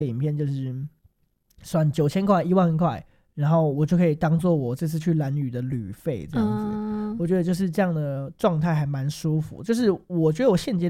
影片就是算9000块、1万块，然后我就可以当做我这次去兰屿的旅费这样子。我觉得就是这样的状态还蛮舒服，就是我觉得我现阶